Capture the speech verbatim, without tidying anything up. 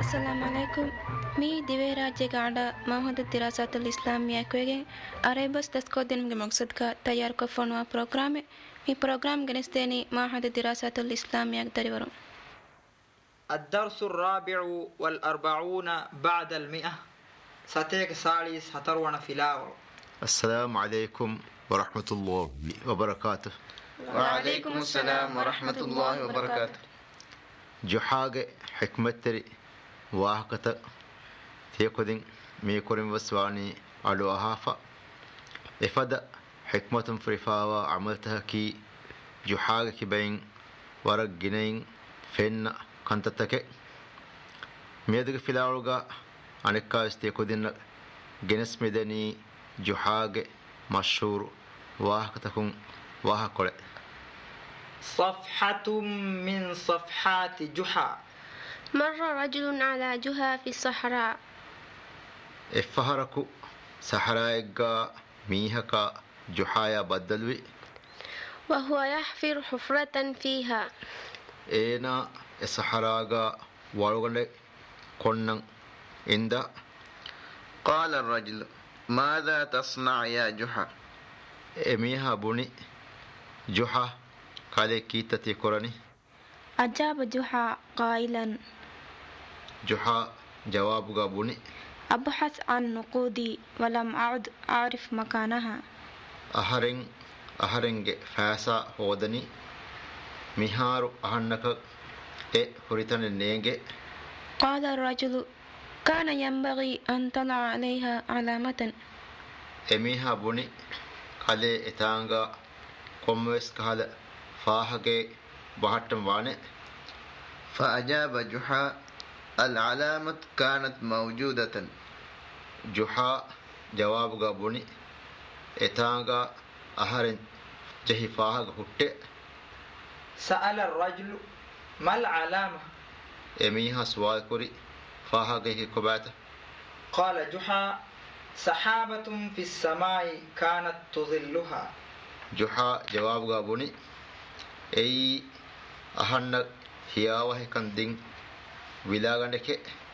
السلام عليكم. مي දිවේරාජ්‍ය ගාඩ මහොද දිරාසතුල් ඉස්ලාමියා කෝගෙන් අරේබස් දස්කෝදෙන්ගේ මක්සද් का तैयार को फोनवा प्रोग्राम मी प्रोग्राम गणस्तेनी महद दिरासतुल इस्लामिया दरिवरु الدرس الرابع والأربعون بعد المئة ساتيك ساليس هترونا فيلاو. السلام عليكم ورحمة الله وبركاته. وعليكم السلام ورحمة الله وبركاته. جحاج حكمتري واهكتا تيكودين ميكورين وسواني علو أهافا إفدا حكمة فرفاوة عملتها كي جحاج كبين ورق جنين فين كنتتك ميدك فيلاولغا أنكا استيكودين جنس مدني جحاج مشهور واهكتكم واهكولي صفحة من صفحات جحا. مر رجل على جحا في الصحراء. إفهركو صحراء ميهكا جحايا بدلوي وهو يحفر حفرة فيها. إينا الصحراء والغلي كونن عند. قال الرجل ماذا تصنع يا جحا؟ إميها بني جحا قال كيتتي كوراني. أجاب جحا قائلا جحا جواب بني أبحث عن نقودي ولم أعد أعرف مكانها. أهرين أهرينج فاسا هودني ميهارو أهنك إيه هريتن النينج. قال الرجل كان ينبغي أن تضع عليها علامة. إميها بني قال إتانغا كوموس قال فاهجي بحتم وانه. فأجاب جحا العلامة كانت موجودة. جحا جواب بني إتانغا أهرين جهي فاهج هوتة. سأل الرجل ما العلامة؟ إميها سوال كوري فاهجي كباته. قال جحا سحابة في السماء كانت تظلها. جحا جواب بني أي أهنك هياوه كندين ولاغنك